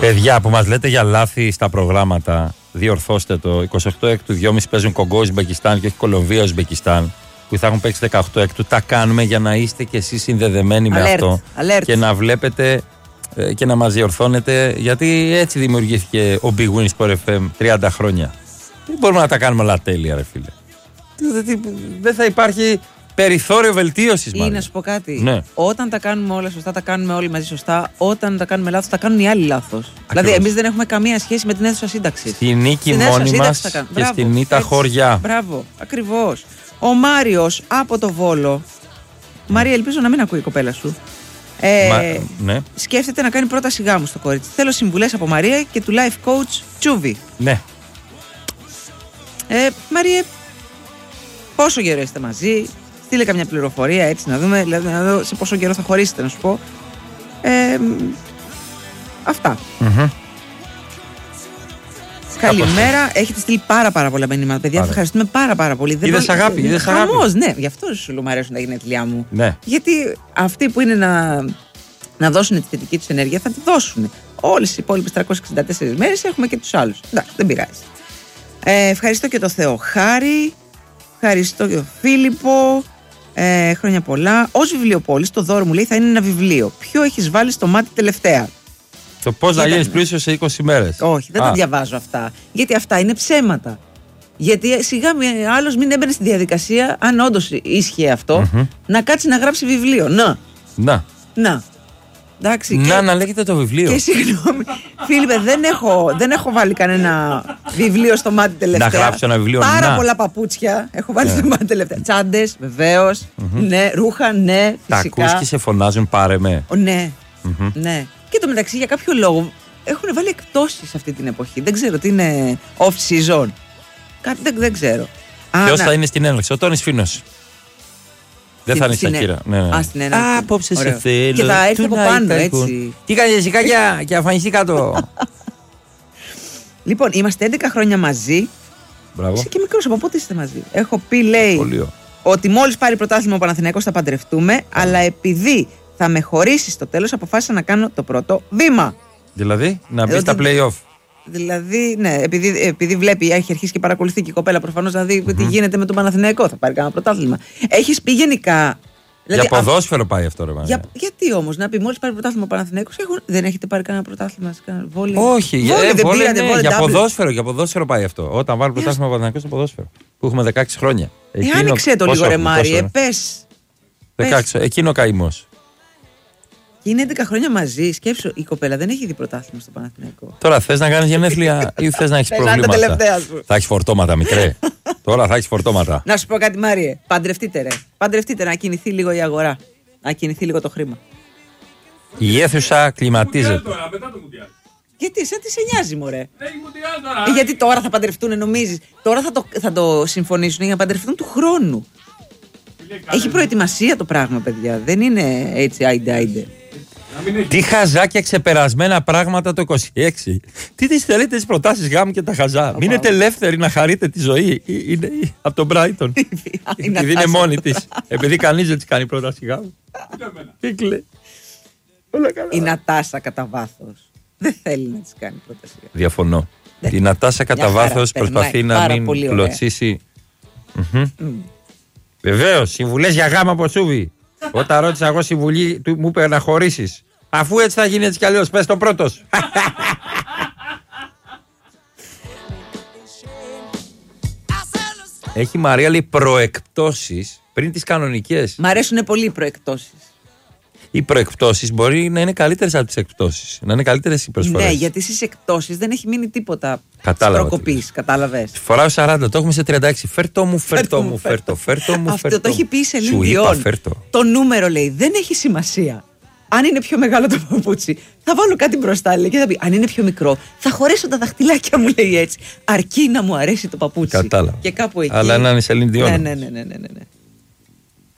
Παιδιά που μας λέτε για λάθη στα προγράμματα, διορθώστε το. 28 έκτου 2,5 παίζουν Κογκό Ουσμπεκιστάν και όχι Κολομβία Ουσμπεκιστάν, που θα έχουν παίξει 18 έκτου. Τα κάνουμε για να είστε κι εσείς συνδεδεμένοι με αυτό. Και να βλέπετε και να μας διορθώνετε, γιατί έτσι δημιουργήθηκε ο Big Win Sport FM 30 χρόνια. Δεν μπορούμε να τα κάνουμε όλα τέλεια, ρε φίλε. Δεν θα υπάρχει περιθώριο βελτίωσης. Ή να σου πω κάτι. Ναι. Όταν τα κάνουμε όλα σωστά, τα κάνουμε όλοι μαζί σωστά. Όταν τα κάνουμε λάθος, τα κάνουν οι άλλοι λάθος. Δηλαδή, εμείς δεν έχουμε καμία σχέση με την αίθουσα σύνταξης. Στη νίκη μόνοι μας και στη νύχτα χωριά. Μπράβο, ακριβώς. Ο Μάριος από το Βόλο. Μαρία, ελπίζω να μην ακούει η κοπέλα σου. Ναι. Σκέφτεται να κάνει πρόταση γάμου στο κορίτσι. Θέλω συμβουλές από Μαρία και του life coach Τσούβι. Ναι. Μαρία, πόσο καιρό είστε μαζί? Στείλε καμιά πληροφορία έτσι να δούμε, δηλαδή να δω σε πόσο καιρό θα χωρίσετε, να σου πω. Αυτά. Καλημέρα. Έχετε στείλει πάρα πολλά μηνύματα, παιδιά. Θα ευχαριστούμε πάρα πολύ. Είδες αγάπη. Χαμός, ναι. Γι' αυτό σου μου αρέσουν τα γενέθλιά μου. Ναι. Γιατί αυτοί που είναι να δώσουν τη θετική τους ενέργεια θα τη δώσουν. Όλες οι υπόλοιπες 364 μέρες έχουμε και τους άλλους. Εντάξει, δεν πειράζει. Ευχαριστώ και το Θεό Χάρη. Ευχαριστώ και τον Φίλιππο. Χρόνια πολλά. Ως βιβλιοπόλης, το δώρο μου λέει θα είναι ένα βιβλίο. Ποιο έχεις βάλει στο μάτι τελευταία? Το πώς να γίνεις πλούσιος σε 20 μέρες. Όχι, δεν τα διαβάζω αυτά. Γιατί αυτά είναι ψέματα. Γιατί σιγά άλλος μην έμπαινε στη διαδικασία, αν όντως ίσχυε αυτό, να κάτσει να γράψει βιβλίο. Να. Εντάξει, να λέγεται το βιβλίο. Και συγγνώμη, Φίλιππε, δεν έχω βάλει κανένα βιβλίο στο μάτι τελευταία. Να γράψω ένα βιβλίο. Πάρα πολλά παπούτσια έχω βάλει στο μάτι τελευταία. Τσάντες, βεβαίως. Ναι, ρούχα, ναι, φυσικά. Τα ακούς και σε φωνάζουν πάρε με. Ναι. Και το μεταξύ για κάποιο λόγο έχουν βάλει εκπτώσεις αυτή την εποχή. Δεν ξέρω τι είναι off season. Κάτι δεν ξέρω. Ποιος θα είναι στην έναρξη? Ο Τόνις Φίνος. Δεν θα είναι στα κύρα. Στην έναρξη. Απόψε σε θέλω. Και θα έρθει από πάνω, έτσι. Τι κάνεις ζυγάκια και αφανιστεί κάτω. Λοιπόν, είμαστε 11 χρόνια μαζί. Μπράβο. Είσαι και μικρός, από πότε είστε μαζί? Έχω πει, λέει, ότι μόλις πάρει πρωτάθλημα ο Παναθηναϊκός θα παντρευτούμε, αλλά επειδή θα με χωρίσει στο τέλος, αποφάσισα να κάνω το πρώτο βήμα. Δηλαδή, να μπει στα play-off. Δηλαδή, ναι, επειδή βλέπει, έχει αρχίσει και παρακολουθεί και η κοπέλα προφανώς να δει τι γίνεται με τον Παναθηναϊκό, θα πάρει κανένα πρωτάθλημα. Έχεις πει γενικά. Δηλαδή, για ποδόσφαιρο πάει αυτό, ρε Μαρία. Γιατί όμως, να πει μόλις πάρει πρωτάθλημα ο Παναθηναϊκός, δεν έχετε πάρει κανένα πρωτάθλημα? Βόλεϊ. Όχι, για ποδόσφαιρο πάει αυτό. Όταν βάλει πρωτάθλημα ο Παναθηναϊκός στο ποδόσφαιρο. Που έχουμε 16 χρόνια. Άνοιξε το λίγο, ρε Μάριε, πες. 16, εκείνο καημός. Και είναι 11 χρόνια μαζί. Σκέψου, η κοπέλα δεν έχει δει πρωτάθλημα στο Παναθηναϊκό. Τώρα θες να κάνεις γενέθλια ή θες να έχεις προβλήματα? Θα έχεις φορτώματα, μικρέ. Τώρα θα έχεις φορτώματα. Να σου πω κάτι, Μάριε. Παντρευτείτε, ρε. Παντρευτείτε, να κινηθεί λίγο η αγορά. Να κινηθεί λίγο το χρήμα. Η αίθουσα κλιματίζεται. Γιατί, σαν τι σε νοιάζει, μωρέ. Γιατί τώρα θα παντρευτούν, νομίζεις? Τώρα θα το συμφωνήσουν για να παντρευτούν του χρόνου. Έχει προετοιμασία το πράγμα, παιδιά. Δεν είναι έτσι άιντε. Τι χαζάκια ξεπερασμένα πράγματα το 26. Τι τις θέλετε τις προτάσεις γάμου και τα χαζά. Μείνετε ελεύθεροι να χαρείτε τη ζωή. Είναι από τον Brighton. Επειδή είναι μόνη της. Επειδή κανείς δεν της κάνει πρόταση γάμου. Η Νατάσα κατά βάθος δεν θέλει να της κάνει πρόταση γάμου. Διαφωνώ. Η Νατάσα κατά βάθος προσπαθεί να μην κλωτσίσει. Βεβαίως, συμβουλές για γάμα από Σούβι. Όταν ρώτησα εγώ συμβουλή, μου είπε να χωρίσεις. Αφού έτσι θα γίνει έτσι κι αλλιώς, πες το πρώτος. Έχει Μαρία, λέει, προεκπτώσεις πριν τις κανονικές. Μ' αρέσουν πολύ οι προεκπτώσεις. Οι προεκπτώσεις μπορεί να είναι καλύτερες από τις εκπτώσεις. Να είναι καλύτερες οι προσφορές. Ναι, γιατί στις εκπτώσεις δεν έχει μείνει τίποτα προκοπής. Κατάλαβες. Φοράω 40, το έχουμε σε 36. Φέρτο μου. Αυτό το έχει πει σε Celine Dion. Το νούμερο, λέει, δεν έχει σημασία. Αν είναι πιο μεγάλο το παπούτσι, θα βάλω κάτι μπροστά, λέει, και θα πει. Αν είναι πιο μικρό, θα χωρέσω τα δαχτυλάκια μου, λέει έτσι. Αρκεί να μου αρέσει το παπούτσι. Κατάλαβα. Και κάπου εκεί. Αλλά να είναι Celine Dion. Ναι.